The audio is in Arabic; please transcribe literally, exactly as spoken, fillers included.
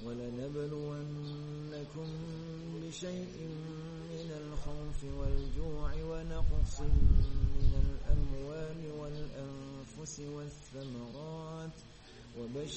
ولنبلونكم بشيء من الخوف والجوع ونقص من الأموال والأنفس والثمرات وبشر